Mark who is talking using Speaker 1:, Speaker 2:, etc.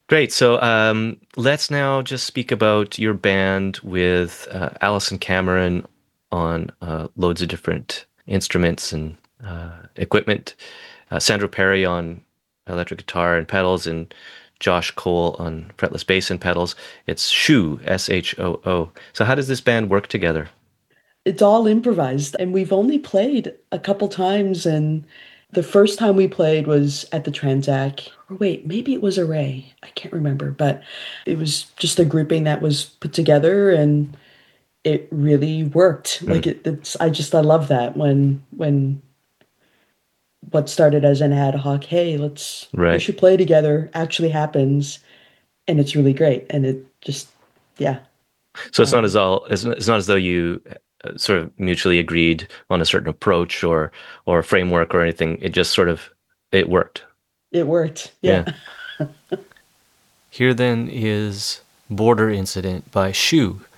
Speaker 1: Great. So let's now just speak about your band with Alison Cameron on loads of different instruments and equipment. Sandro Perry on electric guitar and pedals, and Josh Cole on fretless bass and pedals. It's Shoo, Shoo. So how does this band work together?
Speaker 2: It's all improvised, and we've only played a couple times. And the first time we played was at the Transac. Or wait, maybe it was Array. I can't remember, but it was just a grouping that was put together, and it really worked.
Speaker 1: Hmm.
Speaker 2: Like I love that when what started as an ad hoc, hey, we
Speaker 1: Right.
Speaker 2: should play together, actually happens, and it's really great. And it just, yeah.
Speaker 1: So it's not as
Speaker 2: Um,
Speaker 1: all it's not as though you sort of mutually agreed on a certain approach or framework or anything. It just sort of it worked.
Speaker 2: it worked.
Speaker 1: Yeah.
Speaker 2: Yeah.
Speaker 1: Here then is Border Incident by Shoo.